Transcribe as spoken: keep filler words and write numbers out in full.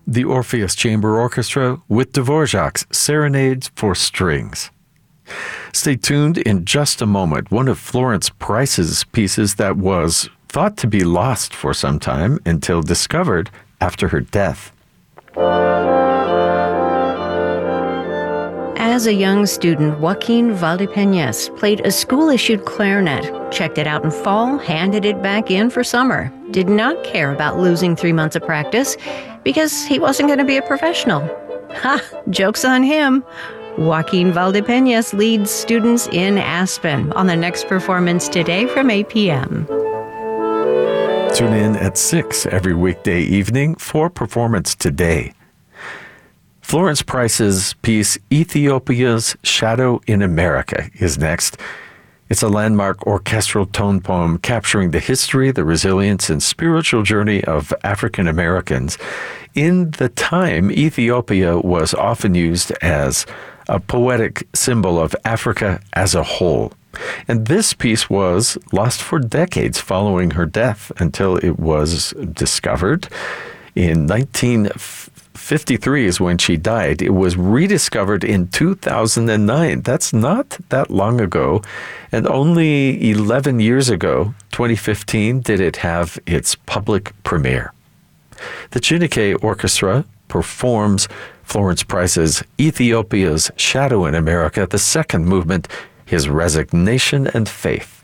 the Orpheus Chamber Orchestra with Dvorak's Serenades for Strings. Stay tuned in just a moment. One of Florence Price's pieces that was thought to be lost for some time until discovered after her death. As a young student, Joaquin Valdepeñas played a school-issued clarinet, checked it out in fall, handed it back in for summer. Did not care about losing three months of practice because he wasn't going to be a professional. Ha! Joke's on him. Joaquin Valdepeñas leads students in Aspen on the next performance today from eight p.m. Tune in at six every weekday evening for Performance Today. Florence Price's piece, Ethiopia's Shadow in America, is next. It's a landmark orchestral tone poem capturing the history, the resilience, and spiritual journey of African Americans. In the time, Ethiopia was often used as a poetic symbol of Africa as a whole. And this piece was lost for decades following her death until it was discovered. In nineteen fifty-three is when she died. It was rediscovered in two thousand nine. That's not that long ago. And only eleven years ago, twenty fifteen, did it have its public premiere. The Chineke Orchestra performs Florence Price's Ethiopia's Shadow in America, the second movement, His Resignation and Faith.